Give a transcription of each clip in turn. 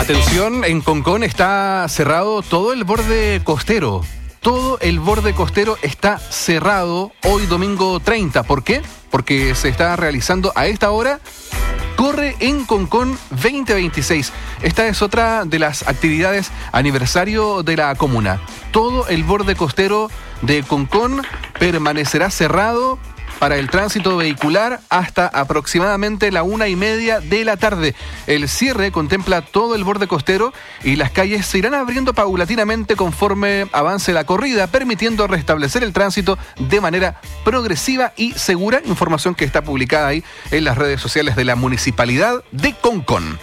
Atención, en Concón está cerrado todo el borde costero. Todo el borde costero está cerrado hoy domingo 30. ¿Por qué? Porque se está realizando a esta hora Corre en Concón 2026. Esta es otra de las actividades aniversario de la comuna. Todo el borde costero de Concón permanecerá cerrado para el tránsito vehicular hasta aproximadamente la 1:30 de la tarde. El cierre contempla todo el borde costero y las calles se irán abriendo paulatinamente conforme avance la corrida, permitiendo restablecer el tránsito de manera progresiva y segura. Información que está publicada ahí en las redes sociales de la Municipalidad de Concón.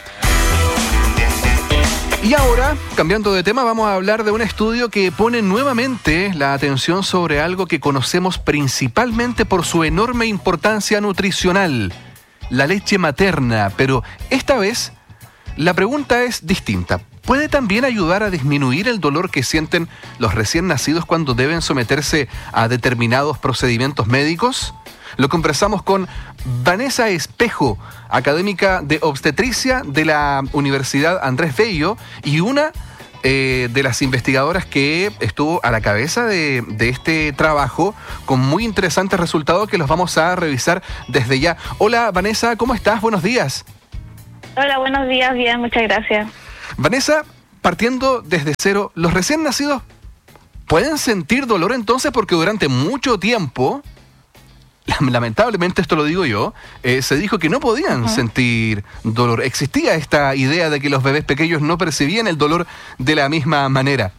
Y ahora, cambiando de tema, vamos a hablar de un estudio que pone nuevamente la atención sobre algo que conocemos principalmente por su enorme importancia nutricional, la leche materna. Pero esta vez, la pregunta es distinta. ¿Puede también ayudar a disminuir el dolor que sienten los recién nacidos cuando deben someterse a determinados procedimientos médicos? Lo conversamos con Vanessa Espejo, académica de obstetricia de la Universidad Andrés Bello y una de las investigadoras que estuvo a la cabeza de este trabajo con muy interesantes resultados que los vamos a revisar desde ya. Hola Vanessa, ¿cómo estás? Buenos días. Hola, buenos días, bien, muchas gracias. Vanessa, partiendo desde cero, ¿los recién nacidos pueden sentir dolor entonces? Porque durante mucho tiempo, lamentablemente esto lo digo yo, se dijo que no podían sentir dolor. Existía esta idea de que los bebés pequeños no percibían el dolor de la misma manera.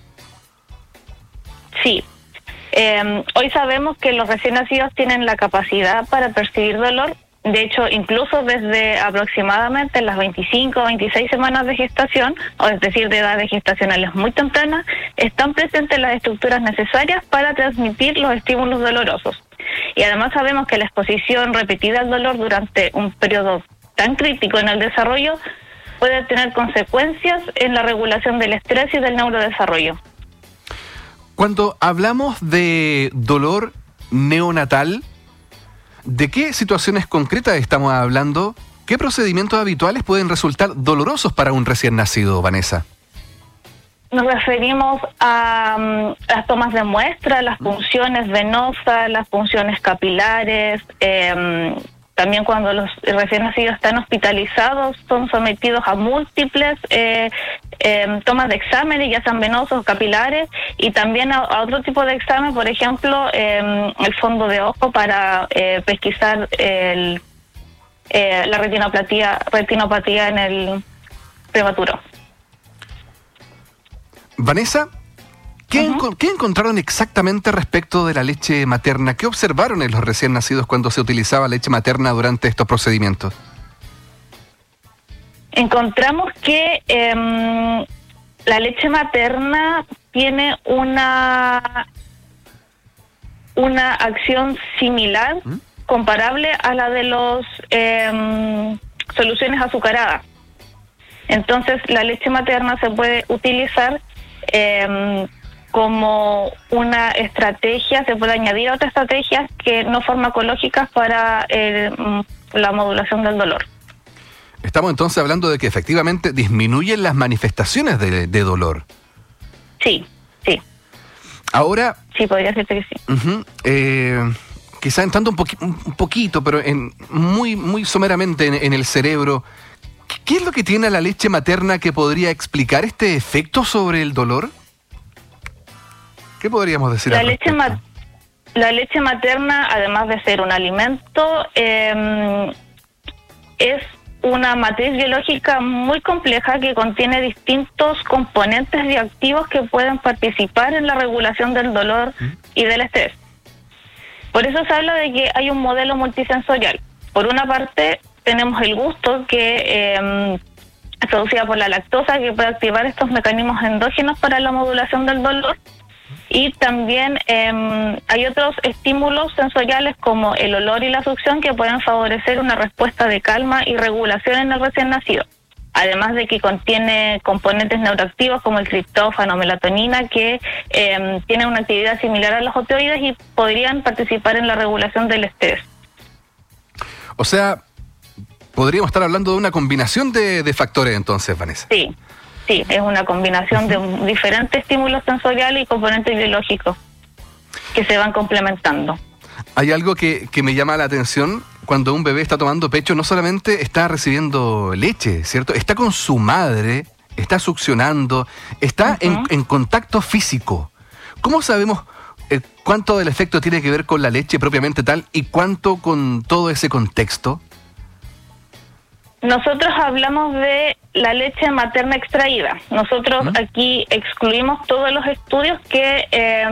Sí. Hoy sabemos que los recién nacidos tienen la capacidad para percibir dolor. De hecho, incluso desde aproximadamente las 25 o 26 semanas de gestación, o es decir, de edades gestacionales muy tempranas, están presentes las estructuras necesarias para transmitir los estímulos dolorosos. Y además sabemos que la exposición repetida al dolor durante un periodo tan crítico en el desarrollo puede tener consecuencias en la regulación del estrés y del neurodesarrollo. Cuando hablamos de dolor neonatal, ¿de qué situaciones concretas estamos hablando? ¿Qué procedimientos habituales pueden resultar dolorosos para un recién nacido, Vanessa? Nos referimos a las tomas de muestra, las punciones venosas, las punciones capilares. También cuando los recién nacidos están hospitalizados, son sometidos a múltiples tomas de exámenes, ya sean venosos o capilares, y también a otro tipo de examen, por ejemplo, el fondo de ojo para pesquisar la retinopatía en el prematuro. Vanessa, ¿qué encontraron exactamente respecto de la leche materna? ¿Qué observaron en los recién nacidos cuando se utilizaba leche materna durante estos procedimientos? Encontramos que la leche materna tiene una acción similar, comparable a la de los soluciones azucaradas. Entonces, la leche materna se puede utilizar como una estrategia, se puede añadir a otras estrategias que no farmacológicas para la modulación del dolor. Estamos entonces hablando de que efectivamente disminuyen las manifestaciones de dolor. Sí, sí. Ahora... Sí, podría ser que sí. Quizá entrando un poquito, pero muy someramente en el cerebro, ¿qué es lo que tiene la leche materna que podría explicar este efecto sobre el dolor? ¿Qué podríamos decir al respecto? La leche materna, además de ser un alimento, es una matriz biológica muy compleja que contiene distintos componentes bioactivos que pueden participar en la regulación del dolor y del estrés. Por eso se habla de que hay un modelo multisensorial. Por una parte, tenemos el gusto que es producida por la lactosa, que puede activar estos mecanismos endógenos para la modulación del dolor. Y también hay otros estímulos sensoriales como el olor y la succión que pueden favorecer una respuesta de calma y regulación en el recién nacido. Además de que contiene componentes neuroactivos como el triptófano, melatonina, que tienen una actividad similar a los opioides y podrían participar en la regulación del estrés. O sea, Podríamos estar hablando de una combinación de factores entonces, Vanessa. Sí, es una combinación de diferentes estímulos sensoriales y componentes biológicos que se van complementando. Hay algo que me llama la atención. Cuando un bebé está tomando pecho, no solamente está recibiendo leche, ¿cierto? Está con su madre, está succionando, está en contacto físico. ¿Cómo sabemos cuánto del efecto tiene que ver con la leche propiamente tal y cuánto con todo ese contexto? Nosotros hablamos de la leche materna extraída. Nosotros aquí excluimos todos los estudios que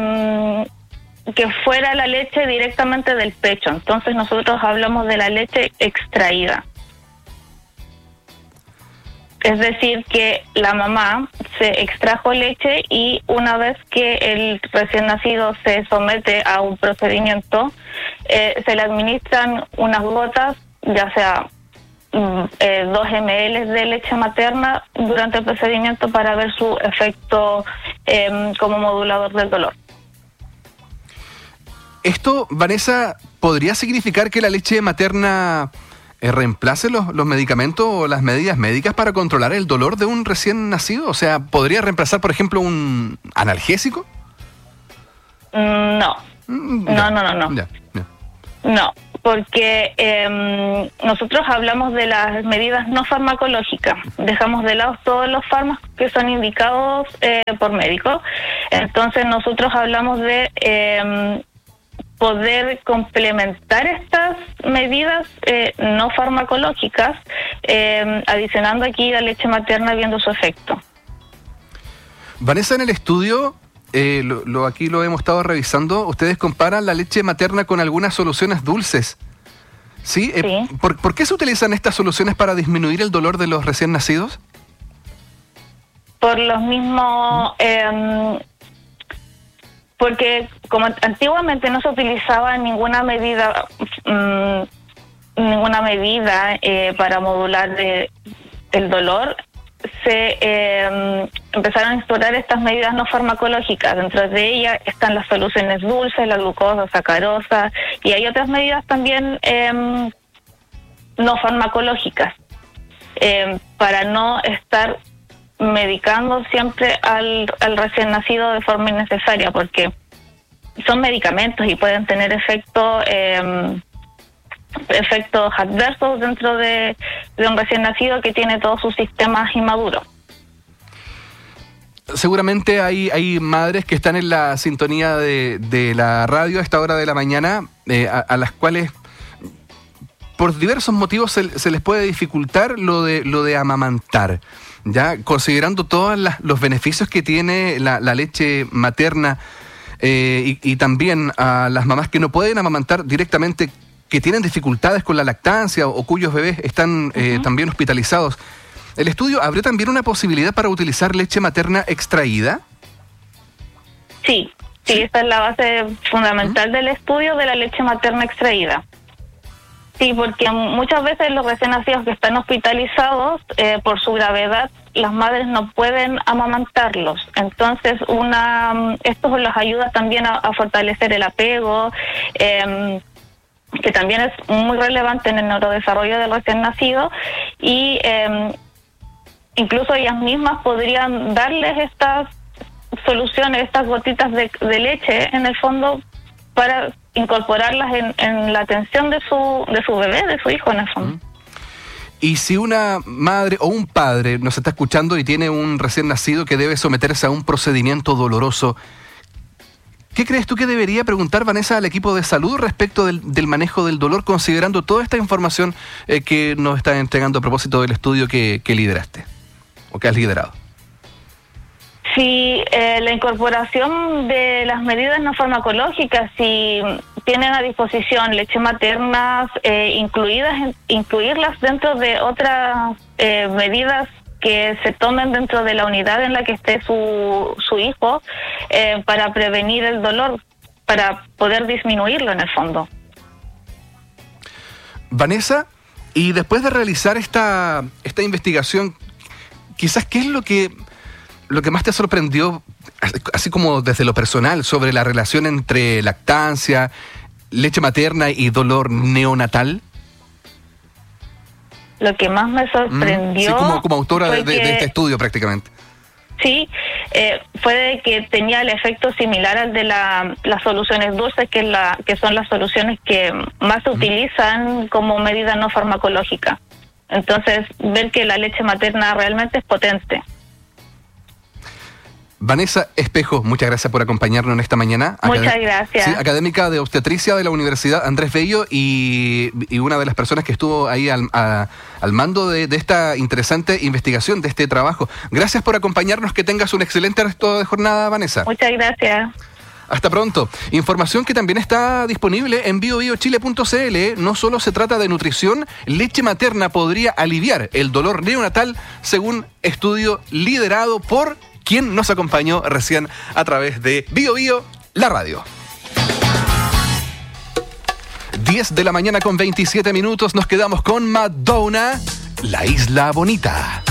fuera la leche directamente del pecho. Entonces nosotros hablamos de la leche extraída. Es decir, que la mamá se extrajo leche y una vez que el recién nacido se somete a un procedimiento, se le administran unas gotas, ya sea 2 ml de leche materna durante el procedimiento para ver su efecto como modulador del dolor. Esto, Vanessa, ¿podría significar que la leche materna reemplace los medicamentos o las medidas médicas para controlar el dolor de un recién nacido? O sea, ¿podría reemplazar, por ejemplo, un analgésico? No. Ya. No, porque nosotros hablamos de las medidas no farmacológicas. Dejamos de lado todos los fármacos que son indicados por médicos. Entonces nosotros hablamos de poder complementar estas medidas no farmacológicas, adicionando aquí la leche materna viendo su efecto. Vanessa, en el estudio, aquí lo hemos estado revisando, ustedes comparan la leche materna con algunas soluciones dulces. ¿Sí? Sí. ¿Por qué se utilizan estas soluciones para disminuir el dolor de los recién nacidos? Por los mismos... porque como antiguamente no se utilizaba ninguna medida para modular el dolor, se empezaron a explorar estas medidas no farmacológicas. Dentro de ellas están las soluciones dulces, la glucosa, sacarosa, y hay otras medidas también no farmacológicas, para no estar medicando siempre al recién nacido de forma innecesaria, porque son medicamentos y pueden tener efectos adversos dentro de un recién nacido que tiene todos sus sistemas inmaduros. Seguramente hay madres que están en la sintonía de la radio a esta hora de la mañana, a las cuales por diversos motivos se les puede dificultar lo de amamantar. Ya considerando todos los beneficios que tiene la leche materna y también a las mamás que no pueden amamantar directamente, que tienen dificultades con la lactancia o cuyos bebés están también hospitalizados. ¿El estudio abre también una posibilidad para utilizar leche materna extraída? Sí, esta es la base fundamental del estudio de la leche materna extraída. Sí, porque muchas veces los recién nacidos que están hospitalizados, por su gravedad, las madres no pueden amamantarlos. Entonces, esto los ayuda también a fortalecer el apego, que también es muy relevante en el neurodesarrollo del recién nacido, y incluso ellas mismas podrían darles estas soluciones, estas gotitas de leche, en el fondo, para incorporarlas en la atención de su bebé, de su hijo, en el fondo. Y si una madre o un padre nos está escuchando y tiene un recién nacido que debe someterse a un procedimiento doloroso, ¿qué crees tú que debería preguntar, Vanessa, al equipo de salud respecto del manejo del dolor, considerando toda esta información que nos está entregando a propósito del estudio que lideraste o que has liderado? Sí, la incorporación de las medidas no farmacológicas, si tienen a disposición leche maternas, incluirlas dentro de otras medidas que se tomen dentro de la unidad en la que esté su hijo, para prevenir el dolor, para poder disminuirlo en el fondo. Vanessa, y después de realizar esta investigación, quizás, ¿qué es lo que más te sorprendió, así como desde lo personal, sobre la relación entre lactancia, leche materna y dolor neonatal? lo que más me sorprendió... Sí, como autora de este estudio prácticamente. Sí, fue de que tenía el efecto similar al de las soluciones dulces, que son las soluciones que más se utilizan como medida no farmacológica. Entonces, ver que la leche materna realmente es potente. Vanessa Espejo, muchas gracias por acompañarnos en esta mañana. Muchas gracias. Sí, académica de obstetricia de la Universidad Andrés Bello y una de las personas que estuvo ahí al mando de esta interesante investigación, de este trabajo. Gracias por acompañarnos, que tengas un excelente resto de jornada, Vanessa. Muchas gracias. Hasta pronto. Información que también está disponible en biobiochile.cl. No solo se trata de nutrición, leche materna podría aliviar el dolor neonatal, según estudio liderado por quien nos acompañó recién a través de Bio Bio, la radio. 10 de la mañana con 27 minutos, nos quedamos con Madonna, La Isla Bonita.